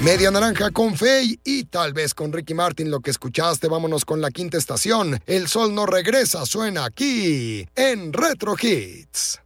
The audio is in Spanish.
Media Naranja con Fey y tal vez con Ricky Martin. Lo que escuchaste, vámonos con la quinta estación. El sol no regresa, suena aquí en Retro Hits.